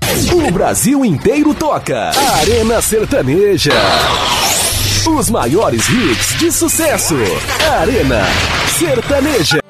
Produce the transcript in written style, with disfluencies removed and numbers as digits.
O Brasil inteiro toca. Arena Sertaneja. Os maiores hits de sucesso. Arena Sertaneja.